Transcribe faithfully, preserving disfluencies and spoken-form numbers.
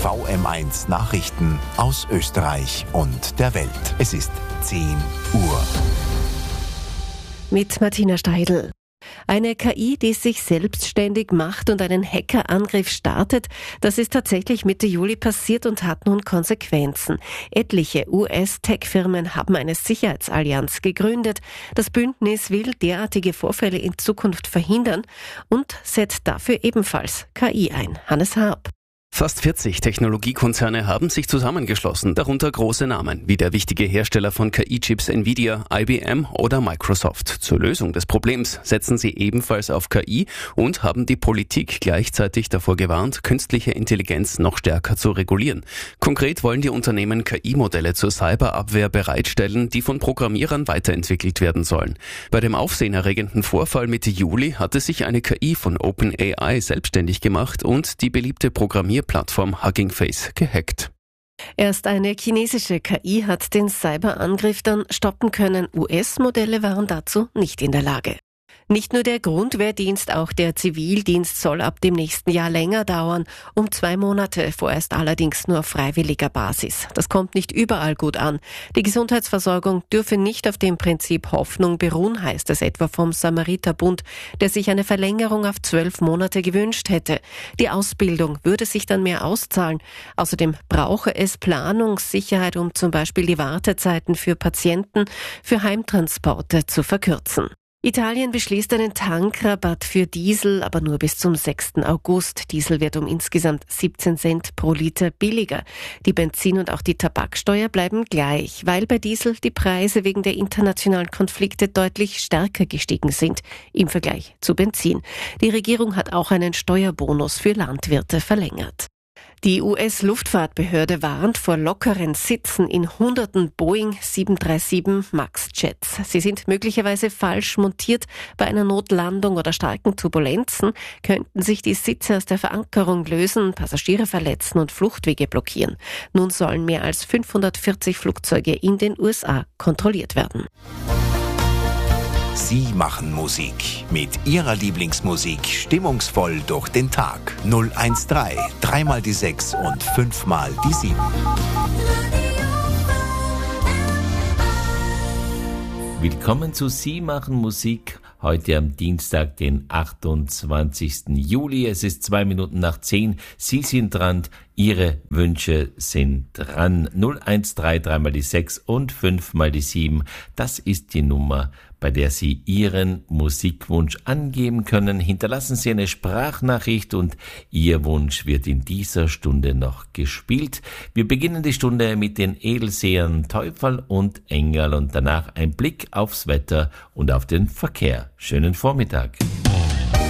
V M eins Nachrichten aus Österreich und der Welt. Es ist zehn Uhr. Mit Martina Steidl. Eine K I, die sich selbstständig macht und einen Hackerangriff startet, das ist tatsächlich Mitte Juli passiert und hat nun Konsequenzen. Etliche U S-Tech-Firmen haben eine Sicherheitsallianz gegründet. Das Bündnis will derartige Vorfälle in Zukunft verhindern und setzt dafür ebenfalls K I ein. Hannes Harp. Fast vierzig Technologiekonzerne haben sich zusammengeschlossen, darunter große Namen wie der wichtige Hersteller von K I-Chips Nvidia, I B M oder Microsoft. Zur Lösung des Problems setzen sie ebenfalls auf K I und haben die Politik gleichzeitig davor gewarnt, künstliche Intelligenz noch stärker zu regulieren. Konkret wollen die Unternehmen K I-Modelle zur Cyberabwehr bereitstellen, die von Programmierern weiterentwickelt werden sollen. Bei dem aufsehenerregenden Vorfall Mitte Juli hatte sich eine K I von OpenAI selbstständig gemacht und die beliebte Programmierplattform Hugging Face gehackt. Erst eine chinesische K I hat den Cyberangriff dann stoppen können. U S-Modelle waren dazu nicht in der Lage. Nicht nur der Grundwehrdienst, auch der Zivildienst soll ab dem nächsten Jahr länger dauern, um zwei Monate, vorerst allerdings nur auf freiwilliger Basis. Das kommt nicht überall gut an. Die Gesundheitsversorgung dürfe nicht auf dem Prinzip Hoffnung beruhen, heißt es etwa vom Samariterbund, der sich eine Verlängerung auf zwölf Monate gewünscht hätte. Die Ausbildung würde sich dann mehr auszahlen. Außerdem brauche es Planungssicherheit, um zum Beispiel die Wartezeiten für Patienten für Heimtransporte zu verkürzen. Italien beschließt einen Tankrabatt für Diesel, aber nur bis zum sechsten August. Diesel wird um insgesamt siebzehn Cent pro Liter billiger. Die Benzin- und auch die Tabaksteuer bleiben gleich, weil bei Diesel die Preise wegen der internationalen Konflikte deutlich stärker gestiegen sind im Vergleich zu Benzin. Die Regierung hat auch einen Steuerbonus für Landwirte verlängert. Die U S-Luftfahrtbehörde warnt vor lockeren Sitzen in hunderten Boeing sieben drei sieben Max-Jets. Sie sind möglicherweise falsch montiert. Bei einer Notlandung oder starken Turbulenzen könnten sich die Sitze aus der Verankerung lösen, Passagiere verletzen und Fluchtwege blockieren. Nun sollen mehr als fünfhundertvierzig Flugzeuge in den U S A kontrolliert werden. Sie machen Musik. Mit Ihrer Lieblingsmusik stimmungsvoll durch den Tag. null eins drei, dreimal die sechs und fünfmal die sieben. Willkommen zu Sie machen Musik. Heute am Dienstag, den achtundzwanzigsten Juli. Es ist zwei Minuten nach zehn. Sie sind dran. Ihre Wünsche sind dran. null eins drei, dreimal die sechs und fünfmal die sieben. Das ist die Nummer, bei der Sie Ihren Musikwunsch angeben können. Hinterlassen Sie eine Sprachnachricht und Ihr Wunsch wird in dieser Stunde noch gespielt. Wir beginnen die Stunde mit den Edelsehern Teufel und Engel und danach ein Blick aufs Wetter und auf den Verkehr. Schönen Vormittag.